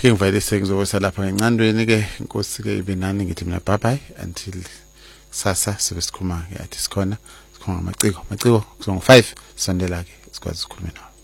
ke ngivele sengizokwesa lapha ngencandweni ke inkosi ke ibenani ngithi mina bye bye until sasa sibe sikhuluma ke athi sikhona amaciko kuzongo 5 sondela ke sikwazi ukukhuluma nawe.